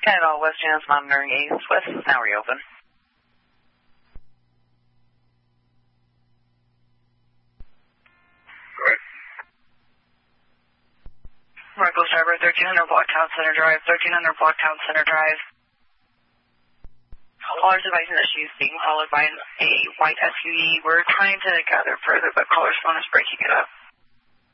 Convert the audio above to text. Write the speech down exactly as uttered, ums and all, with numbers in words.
Canada West Chance monitoring east. West is now reopened. Marcos Driver, thirteen hundred Blocktown Center Drive, thirteen hundred Blocktown Center Drive. Callers advising that she's being followed by a white S U V. We're trying to gather further, but caller's phone is breaking it up.